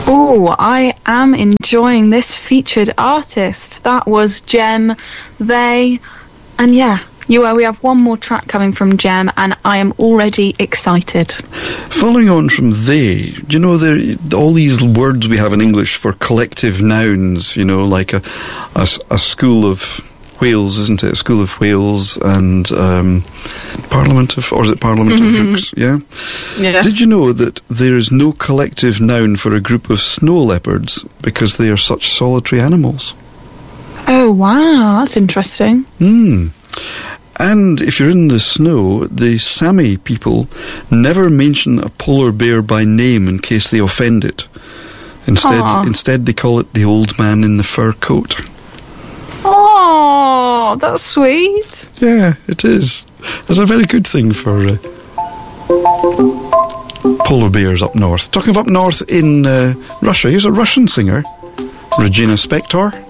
Oh, I am enjoying this featured artist. That was Gem, They, and yeah, we have one more track coming from Gem, and I am already excited. Following on from They, do you know, all these words we have in English for collective nouns, you know, like a school of whales, isn't it? A school of whales and Parliament of Rooks, yeah? Yes. Did you know that there is no collective noun for a group of snow leopards because they are such solitary animals? Oh, wow, that's interesting. And if you're in the snow, the Sami people never mention a polar bear by name in case they offend it. Instead they call it the old man in the fur coat. Oh, that's sweet. Yeah, it is. It's a very good thing for polar bears up north. Talking of up north in Russia, here's a Russian singer, Regina Spektor.